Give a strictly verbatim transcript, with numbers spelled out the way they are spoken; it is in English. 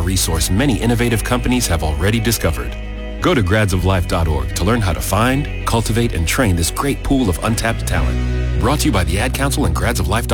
a resource many innovative companies have already discovered. Go to grads of life dot org to learn how to find, cultivate, and train this great pool of untapped talent. Brought to you by the Ad Council and grads of life dot org.